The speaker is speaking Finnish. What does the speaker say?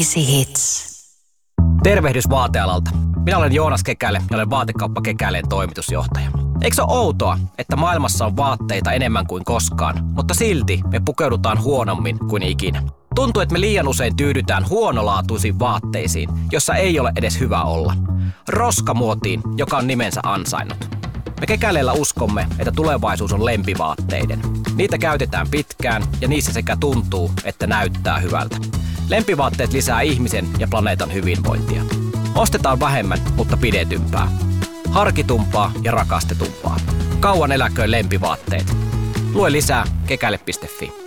Easy Hits. Tervehdys vaatealalta. Minä olen Joonas Kekäle ja olen Vaatekauppa Kekäleen toimitusjohtaja. Eikö se ole outoa, että maailmassa on vaatteita enemmän kuin koskaan, mutta silti me pukeudutaan huonommin kuin ikinä? Tuntuu, että me liian usein tyydytään huonolaatuisiin vaatteisiin, jossa ei ole edes hyvä olla. Roskamuotiin, joka on nimensä ansainnut. Me Kekäleellä uskomme, että tulevaisuus on lempivaatteiden. Niitä käytetään pitkään ja niissä sekä tuntuu, että näyttää hyvältä. Lempivaatteet lisää ihmisen ja planeetan hyvinvointia. Ostetaan vähemmän, mutta pidetympää. Harkitumpaa ja rakastetumpaa. Kauan eläköön lempivaatteet. Lue lisää kekäle.fi.